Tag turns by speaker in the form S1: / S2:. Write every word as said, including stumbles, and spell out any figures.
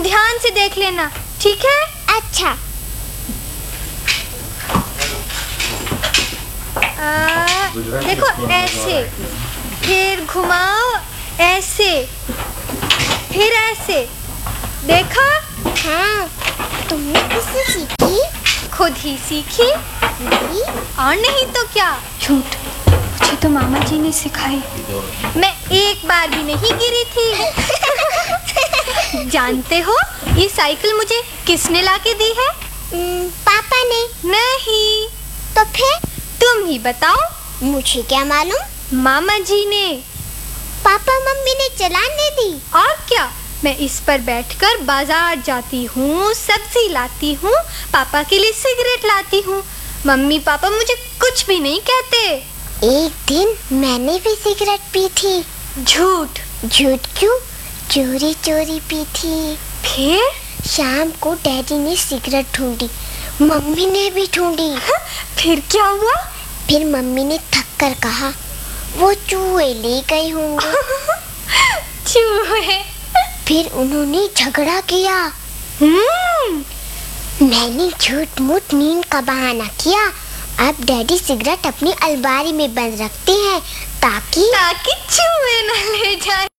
S1: ध्यान से देख लेना, ठीक है?
S2: अच्छा।
S1: आ, देखो ऐसे, फिर घुमाओ ऐसे, फिर ऐसे। देखा?
S2: हाँ, तुमने किससे सीखी?
S1: खुद ही सीखी। और नहीं तो क्या। झूठ, मुझे तो मामा जी ने सिखाई। मैं एक बार भी नहीं गिरी थी। जानते हो ये साइकिल मुझे किसने लाके दी है?
S2: पापा ने।
S1: नहीं।
S2: तो फिर?
S1: तुम ही बताओ।
S2: मुझे क्या मालूम।
S1: मामा जी ने।
S2: पापा मम्मी ने चलाने दी।
S1: और क्या, मैं इस पर बैठकर बाजार जाती हूँ, सब्जी लाती हूँ, पापा के लिए सिगरेट लाती हूँ। मम्मी पापा मुझे कुछ भी नहीं कहते।
S2: एक दिन मैंने भी सिगरेट पी थी।
S1: झूठ।
S2: झूठ क्यों? चोरी चोरी पी थी।
S1: फिर?
S2: शाम को डैडी ने सिगरेट ढूंढी, मम्मी ने भी ढूंढी।
S1: फिर क्या हुआ?
S2: फिर मम्मी ने थक कर कहा, वो चूहे ले गए होंगे।
S1: चूहे?
S2: फिर उन्होंने झगड़ा किया।
S1: हम्म।
S2: मैंने झूठ मूठ नींद का बहाना किया। अब डैडी सिगरेट अपनी अलमारी में बंद रखते हैं ताकि
S1: ताकि चूहे न ले जाए।